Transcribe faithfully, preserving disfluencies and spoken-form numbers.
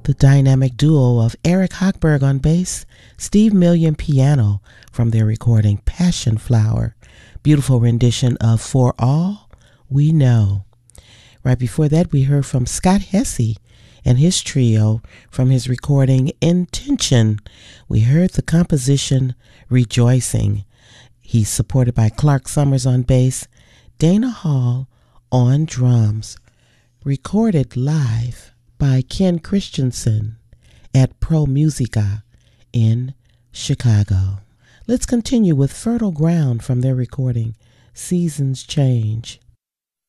The dynamic duo of Eric Hochberg on bass, Steve Million piano from their recording Passion Flower. Beautiful rendition of For All We Know. Right before that, we heard from Scott Hesse and his trio from his recording Intention. We heard the composition Rejoicing. He's supported by Clark Summers on bass, Dana Hall on drums. Recorded live by Ken Christensen at Pro Musica in Chicago. Let's continue with Fertile Ground from their recording Seasons Change.